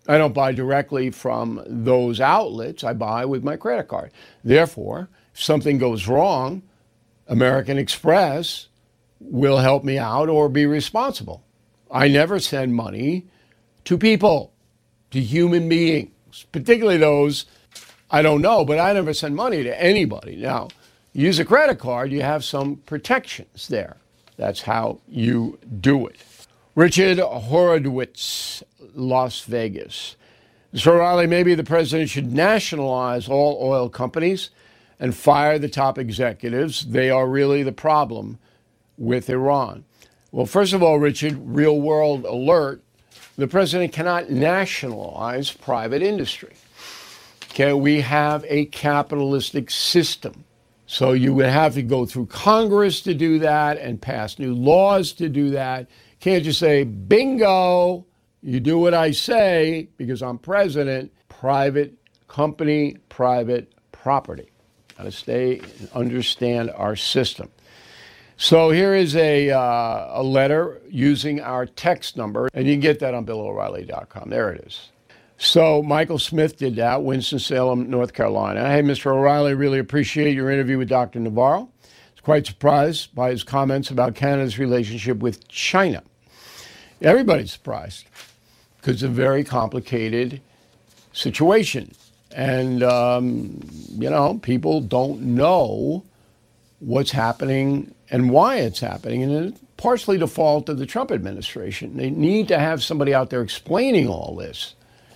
I don't buy directly from those outlets. I buy with my credit card. Therefore, if something goes wrong, American Express will help me out or be responsible. I never send money to people, to human beings, particularly those I don't know, but I never send money to anybody. Now, you use a credit card, you have some protections there. That's how you do it. Richard Horowitz, Las Vegas. Mister O'Reilly, maybe the president should nationalize all oil companies and fire the top executives. They are really the problem with Iran. Well, first of all, Richard, real world alert, the president cannot nationalize private industry. Okay, we have a capitalistic system. So you would have to go through Congress to do that and pass new laws to do that. Can't just say, bingo, you do what I say because I'm president. Private company, private property. Got to stay and understand our system. So here is a, uh, a letter using our text number, and you can get that on Bill O'Reilly dot com. There it is. So Michael Smith did that, Winston-Salem, North Carolina. Hey, Mister O'Reilly, really appreciate your interview with Doctor Navarro. I was quite surprised by his comments about Canada's relationship with China. Everybody's surprised because it's a very complicated situation. And, um, you know, people don't know what's happening and why it's happening. And it's partially the fault of the Trump administration. They need to have somebody out there explaining all this.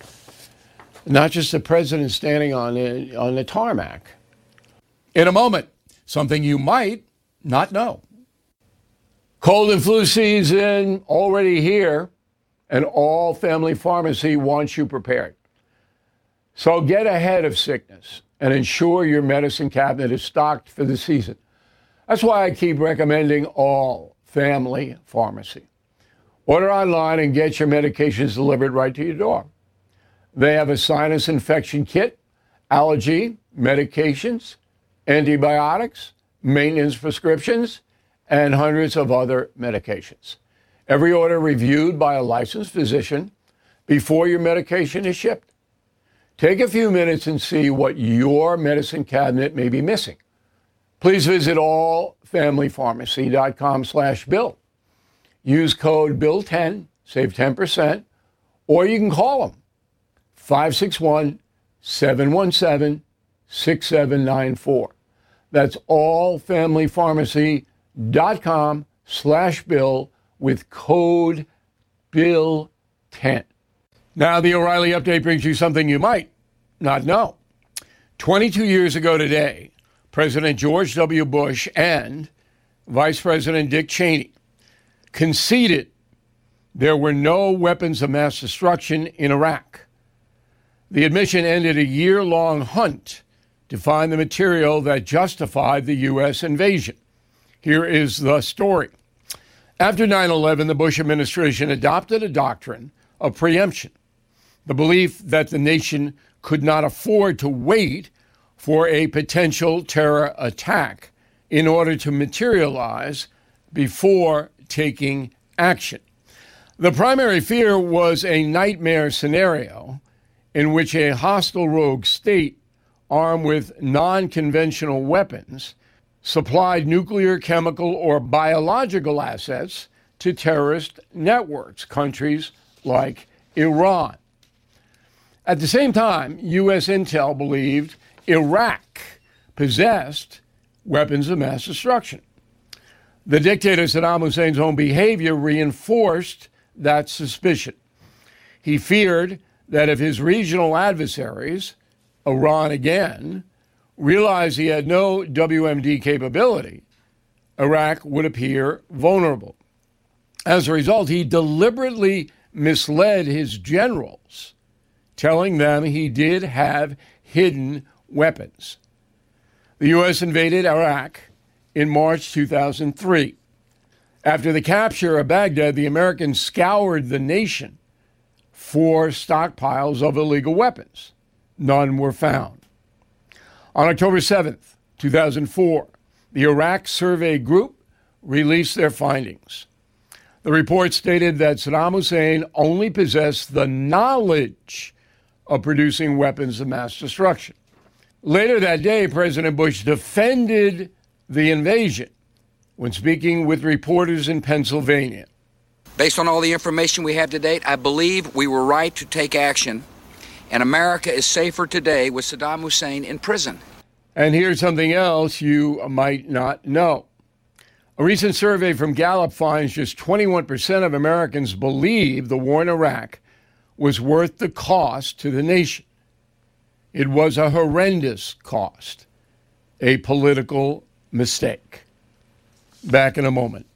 Not just the president standing on the, on the tarmac. In a moment, something you might not know. Cold and flu season already here, and All Family Pharmacy wants you prepared. So get ahead of sickness and ensure your medicine cabinet is stocked for the season. That's why I keep recommending All Family Pharmacy. Order online and get your medications delivered right to your door. They have a sinus infection kit, allergy, medications, antibiotics, maintenance prescriptions, and hundreds of other medications. Every order reviewed by a licensed physician before your medication is shipped. Take a few minutes and see what your medicine cabinet may be missing. Please visit all family pharmacy dot com slash bill. Use code bill ten, save ten percent, or you can call them. five six one, seven one seven, six seven nine four. That's all family pharmacy dot com slash bill with code bill ten. Now, the O'Reilly Update brings you something you might not know. twenty-two years ago today, President George W. Bush and Vice President Dick Cheney conceded there were no weapons of mass destruction in Iraq. The admission ended a year-long hunt to find the material that justified the U S invasion. Here is the story. After nine eleven, the Bush administration adopted a doctrine of preemption, the belief that the nation could not afford to wait for a potential terror attack in order to materialize before taking action. The primary fear was a nightmare scenario in which a hostile rogue state armed with non-conventional weapons supplied nuclear, chemical, or biological assets to terrorist networks, countries like Iran. At the same time, U S intel believed Iraq possessed weapons of mass destruction. The dictator Saddam Hussein's own behavior reinforced that suspicion. He feared that if his regional adversaries, Iran again, realized he had no W M D capability, Iraq would appear vulnerable. As a result, he deliberately misled his generals, telling them he did have hidden weapons. The U S invaded Iraq in March two thousand three. After the capture of Baghdad, the Americans scoured the nation for stockpiles of illegal weapons. None were found. On October seventh, two thousand four, the Iraq Survey Group released their findings. The report stated that Saddam Hussein only possessed the knowledge of producing weapons of mass destruction. Later that day, President Bush defended the invasion when speaking with reporters in Pennsylvania. Based on all the information we have to date, I believe we were right to take action, and America is safer today with Saddam Hussein in prison. And here's something else you might not know. A recent survey from Gallup finds just twenty-one percent of Americans believe the war in Iraq was worth the cost to the nation. It was a horrendous cost, a political mistake. Back in a moment.